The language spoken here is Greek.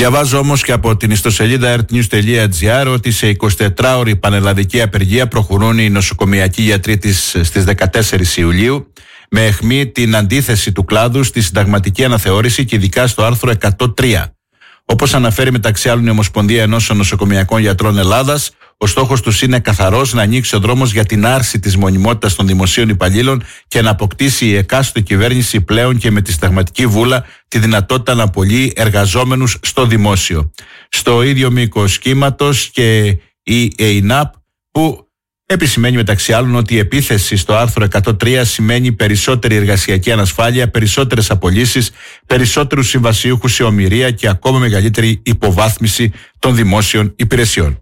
Διαβάζω όμως και από την ιστοσελίδα artnews.gr ότι σε 24ωρη πανελλαδική απεργία προχωρούν οι νοσοκομιακοί γιατροί στις 14 Ιουλίου, με αιχμή την αντίθεση του κλάδου στη συνταγματική αναθεώρηση και ειδικά στο άρθρο 103. Όπως αναφέρει μεταξύ άλλων η Ομοσπονδία Ενώσεων Νοσοκομιακών Γιατρών Ελλάδας, ο στόχος τους είναι καθαρός να ανοίξει ο δρόμος για την άρση της μονιμότητας των δημοσίων υπαλλήλων και να αποκτήσει η εκάστοτε κυβέρνηση πλέον και με τη συνταγματική βούλα τη δυνατότητα να απολύει εργαζόμενους στο δημόσιο. Στο ίδιο μήκος κύματος και η ΕΙΝΑΠ, που επισημαίνει μεταξύ άλλων ότι η επίθεση στο άρθρο 103 σημαίνει περισσότερη εργασιακή ανασφάλεια, περισσότερες απολύσεις, περισσότερους συμβασιούχους σε ομηρία και ακόμα μεγαλύτερη υποβάθμιση των δημόσιων υπηρεσιών.